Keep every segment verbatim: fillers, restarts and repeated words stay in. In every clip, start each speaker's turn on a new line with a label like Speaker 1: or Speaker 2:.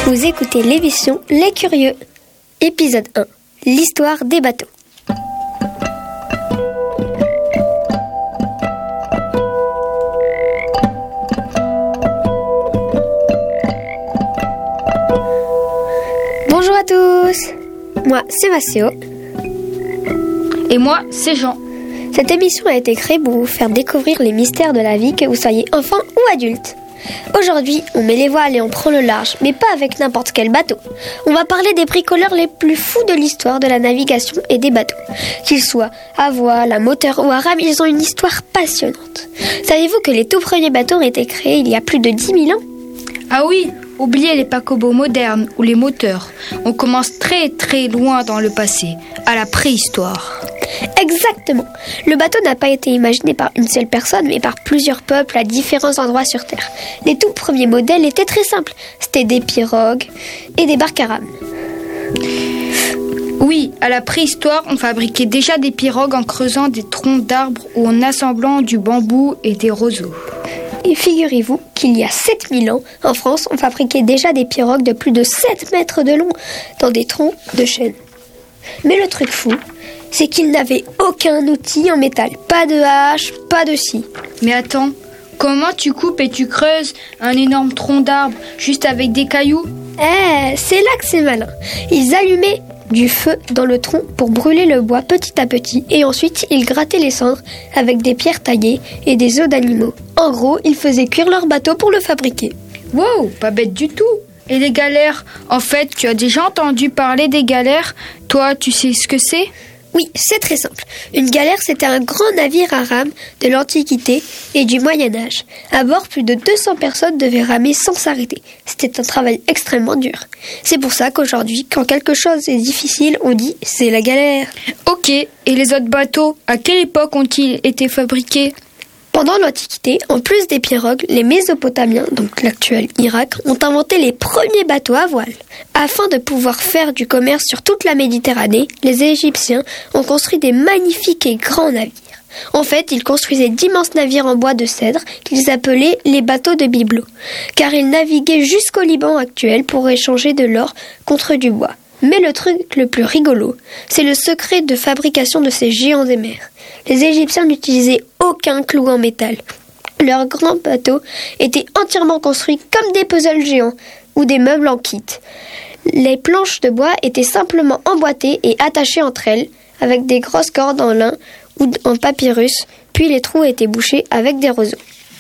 Speaker 1: Vous écoutez l'émission Les Curieux, épisode un, l'histoire des bateaux. Bonjour à tous, moi c'est Maceo.
Speaker 2: Et moi c'est Jean.
Speaker 1: Cette émission a été créée pour vous faire découvrir les mystères de la vie, que vous soyez enfant ou adulte. Aujourd'hui, on met les voiles et on prend le large, mais pas avec n'importe quel bateau. On va parler des bricoleurs les plus fous de l'histoire de la navigation et des bateaux. Qu'ils soient à voile, à moteur ou à rame, ils ont une histoire passionnante. Savez-vous que les tout premiers bateaux ont été créés il y a plus de dix mille ans ?
Speaker 2: Ah oui, oubliez les paquebots modernes ou les moteurs. On commence très très loin dans le passé, à la préhistoire.
Speaker 1: Exactement. Le bateau n'a pas été imaginé par une seule personne, mais par plusieurs peuples à différents endroits sur Terre. Les tout premiers modèles étaient très simples. C'était des pirogues et des barques à rame.
Speaker 2: Oui, à la préhistoire, on fabriquait déjà des pirogues en creusant des troncs d'arbres ou en assemblant du bambou et des roseaux.
Speaker 1: Et figurez-vous qu'il y a sept mille ans, en France, on fabriquait déjà des pirogues de plus de sept mètres de long dans des troncs de chêne. Mais le truc fou, c'est qu'ils n'avaient aucun outil en métal. Pas de hache, pas de scie.
Speaker 2: Mais attends, comment tu coupes et tu creuses un énorme tronc d'arbre juste avec des cailloux ?
Speaker 1: Eh, c'est là que c'est malin. Ils allumaient du feu dans le tronc pour brûler le bois petit à petit et ensuite ils grattaient les cendres avec des pierres taillées et des os d'animaux. En gros, ils faisaient cuire leur bateau pour le fabriquer.
Speaker 2: Wow, pas bête du tout. Et les galères ? En fait, tu as déjà entendu parler des galères ? Toi, tu sais ce que c'est ?
Speaker 1: Oui, c'est très simple. Une galère, c'était un grand navire à rame de l'Antiquité et du Moyen-Âge. À bord, plus de deux cents personnes devaient ramer sans s'arrêter. C'était un travail extrêmement dur. C'est pour ça qu'aujourd'hui, quand quelque chose est difficile, on dit « c'est la galère ».
Speaker 2: Ok, et les autres bateaux, à quelle époque ont-ils été fabriqués ?
Speaker 1: Pendant l'Antiquité, en plus des pirogues, les Mésopotamiens, donc l'actuel Irak, ont inventé les premiers bateaux à voile. Afin de pouvoir faire du commerce sur toute la Méditerranée, les Égyptiens ont construit des magnifiques et grands navires. En fait, ils construisaient d'immenses navires en bois de cèdre qu'ils appelaient les bateaux de bibelots, car ils naviguaient jusqu'au Liban actuel pour échanger de l'or contre du bois. Mais le truc le plus rigolo, c'est le secret de fabrication de ces géants des mers. Les Égyptiens n'utilisaient aucun clou en métal. Leurs grands bateaux étaient entièrement construits comme des puzzles géants ou des meubles en kit. Les planches de bois étaient simplement emboîtées et attachées entre elles avec des grosses cordes en lin ou en papyrus, puis les trous étaient bouchés avec des roseaux.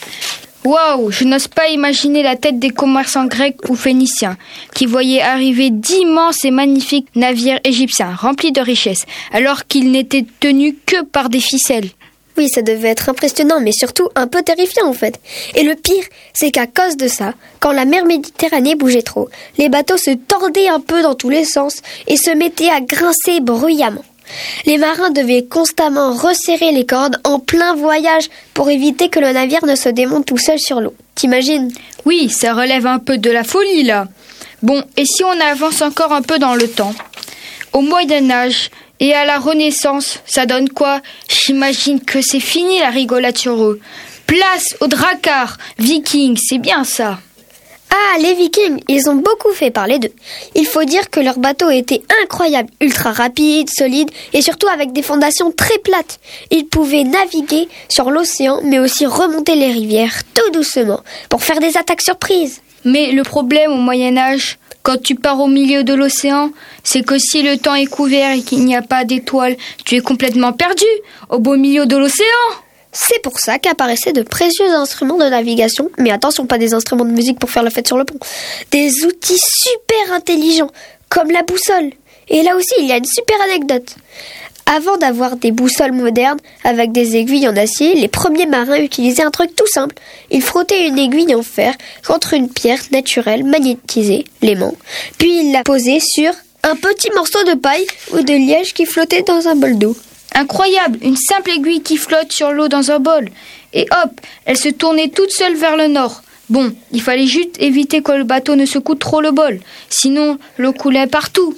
Speaker 2: Waouh, je n'ose pas imaginer la tête des commerçants grecs ou phéniciens qui voyaient arriver d'immenses et magnifiques navires égyptiens remplis de richesses, alors qu'ils n'étaient tenus que par des ficelles.
Speaker 1: Oui, ça devait être impressionnant, mais surtout un peu terrifiant en fait. Et le pire, c'est qu'à cause de ça, quand la mer Méditerranée bougeait trop, les bateaux se tordaient un peu dans tous les sens et se mettaient à grincer bruyamment. Les marins devaient constamment resserrer les cordes en plein voyage pour éviter que le navire ne se démonte tout seul sur l'eau. T'imagines ?
Speaker 2: Oui, ça relève un peu de la folie là. Bon, et si on avance encore un peu dans le temps ? Au Moyen-Âge et à la Renaissance, ça donne quoi ? J'imagine que c'est fini la rigolade sur eux. Place aux dracars, vikings, c'est bien ça.
Speaker 1: Ah, les Vikings, ils ont beaucoup fait parler d'eux. Il faut dire que leurs bateaux étaient incroyables, ultra rapides, solides et surtout avec des fondations très plates. Ils pouvaient naviguer sur l'océan mais aussi remonter les rivières tout doucement pour faire des attaques surprises.
Speaker 2: Mais le problème au Moyen-Âge, quand tu pars au milieu de l'océan, c'est que si le temps est couvert et qu'il n'y a pas d'étoiles, tu es complètement perdu au beau milieu de l'océan.
Speaker 1: C'est pour ça qu'apparaissaient de précieux instruments de navigation, mais attention, pas des instruments de musique pour faire la fête sur le pont. Des outils super intelligents, comme la boussole. Et là aussi, il y a une super anecdote. Avant d'avoir des boussoles modernes avec des aiguilles en acier, les premiers marins utilisaient un truc tout simple. Ils frottaient une aiguille en fer contre une pierre naturelle magnétisée, l'aimant, puis ils la posaient sur un petit morceau de paille ou de liège qui flottait dans un bol d'eau.
Speaker 2: Incroyable, une simple aiguille qui flotte sur l'eau dans un bol. Et hop, elle se tournait toute seule vers le nord. Bon, il fallait juste éviter que le bateau ne secoue trop le bol. Sinon, l'eau coulait partout.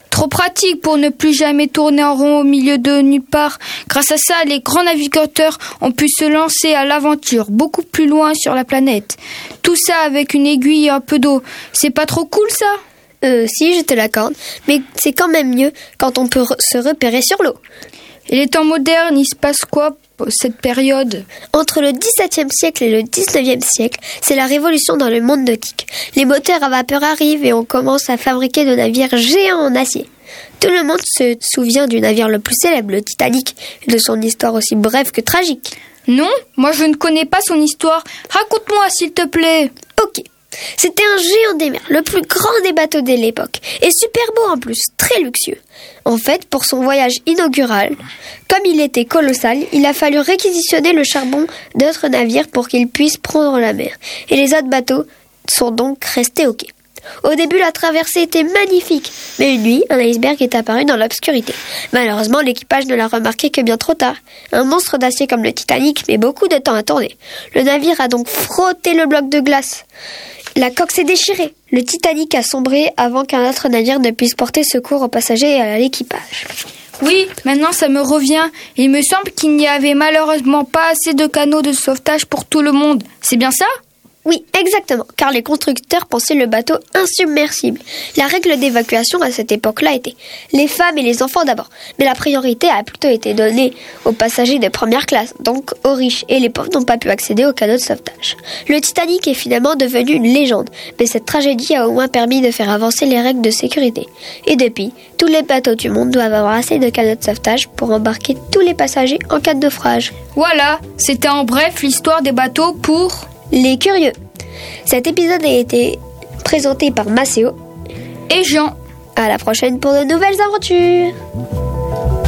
Speaker 2: Trop pratique pour ne plus jamais tourner en rond au milieu de nulle part. Grâce à ça, les grands navigateurs ont pu se lancer à l'aventure beaucoup plus loin sur la planète. Tout ça avec une aiguille et un peu d'eau. C'est pas trop cool ça ?
Speaker 1: Euh, si, je te l'accorde, mais c'est quand même mieux quand on peut re- se repérer sur l'eau.
Speaker 2: Et les temps modernes, il se passe quoi pour cette période ?
Speaker 1: Entre le dix-septième siècle et le dix-neuvième siècle, c'est la révolution dans le monde nautique. Les moteurs à vapeur arrivent et on commence à fabriquer de navires géants en acier. Tout le monde se souvient du navire le plus célèbre, le Titanic, et de son histoire aussi brève que tragique.
Speaker 2: Non, moi je ne connais pas son histoire. Raconte-moi s'il te plaît.
Speaker 1: Ok. C'était un géant des mers, le plus grand des bateaux de l'époque, et super beau en plus, très luxueux. En fait, pour son voyage inaugural, comme il était colossal, il a fallu réquisitionner le charbon d'autres navires pour qu'ils puissent prendre la mer, et les autres bateaux sont donc restés au quai. Au début, la traversée était magnifique, mais une nuit, un iceberg est apparu dans l'obscurité. Malheureusement, l'équipage ne l'a remarqué que bien trop tard. Un monstre d'acier comme le Titanic met beaucoup de temps à tourner. Le navire a donc frotté le bloc de glace. La coque s'est déchirée. Le Titanic a sombré avant qu'un autre navire ne puisse porter secours aux passagers et à l'équipage.
Speaker 2: Oui, maintenant ça me revient. Il me semble qu'il n'y avait malheureusement pas assez de canaux de sauvetage pour tout le monde. C'est bien ça ?
Speaker 1: Oui, exactement, car les constructeurs pensaient le bateau insubmersible. La règle d'évacuation à cette époque-là était les femmes et les enfants d'abord, mais la priorité a plutôt été donnée aux passagers de première classe, donc aux riches, et les pauvres n'ont pas pu accéder aux canaux de sauvetage. Le Titanic est finalement devenu une légende, mais cette tragédie a au moins permis de faire avancer les règles de sécurité. Et depuis, tous les bateaux du monde doivent avoir assez de canaux de sauvetage pour embarquer tous les passagers en cas de naufrage.
Speaker 2: Voilà, c'était en bref l'histoire des bateaux pour...
Speaker 1: les curieux. Cet épisode a été présenté par Maceo
Speaker 2: et Jean.
Speaker 1: À la prochaine pour de nouvelles aventures.